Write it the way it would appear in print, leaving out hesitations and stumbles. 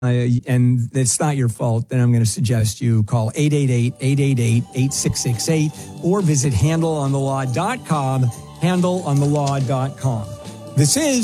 and it's not your fault, then I'm going to suggest you call 888-888-8668 or visit handleonthelaw.com, handleonthelaw.com. This is